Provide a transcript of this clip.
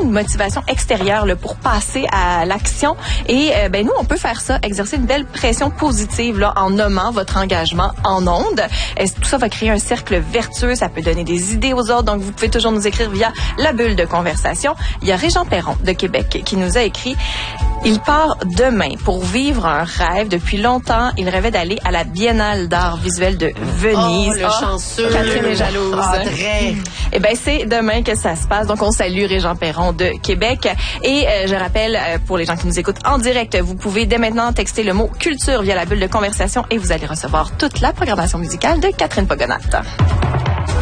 une motivation extérieure là, pour passer à l'action. Et nous, on peut faire ça, exercer une belle pression positive là, en nommant votre engagement en ondes. Tout ça va créer un cercle vertueux. Ça peut donner des idées aux autres. Donc, vous pouvez toujours nous écrire via la bulle de conversation. Il y a Régent Perron de Québec qui nous a écrit: il part demain pour vivre un rêve. Depuis longtemps, il rêvait d'aller à la Biennale d'art visuel de Venise. Oh, le chanceux. Catherine est jalouse. Très. Eh bien, c'est demain que ça se passe. Donc, on salue Régent Perron de Québec. Et je rappelle, pour les gens qui nous écoutent en direct, vous pouvez dès maintenant texter le mot culture via la bulle de conversation et vous allez recevoir toute la programmation musicale de Catherine Pogonat.